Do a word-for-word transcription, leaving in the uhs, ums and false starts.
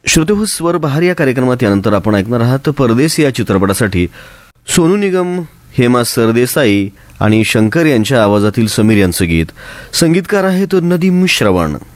श्रोतेहो, स्वर बहार या कार्यक्रमात यानंतर आपण ऐकणार आहात परदेस या चित्रपटासाठी सोनू निगम, हेमा सरदेसाई आणि शंकर यांच्या आवाजातील समीर यांचं गीत. संगीतकार आहेत नदीम श्रवण.